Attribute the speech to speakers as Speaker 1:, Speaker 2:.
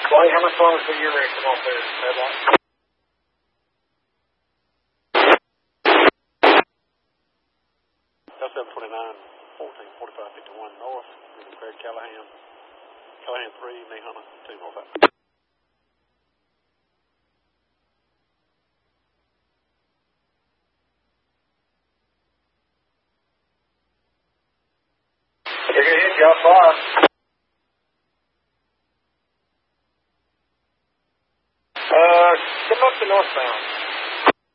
Speaker 1: Wally, how much longer till you're ready to come off there? Headlight? That's 729, 14, 45, 51 north. Craig Callahan. Callahan 3, Nehana 2 north. They're going to hit you off 5.